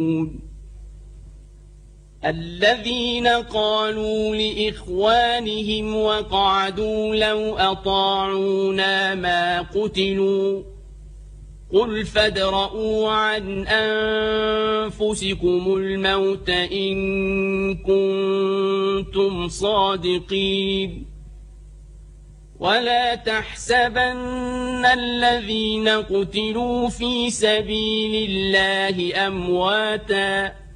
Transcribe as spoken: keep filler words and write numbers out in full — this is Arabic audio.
الذين قالوا لإخوانهم وقعدوا لو أطاعونا ما قتلوا قل فادرءوا عن أنفسكم الموت إن كنتم صادقين ولا تحسبن الذين قتلوا في سبيل الله أمواتاً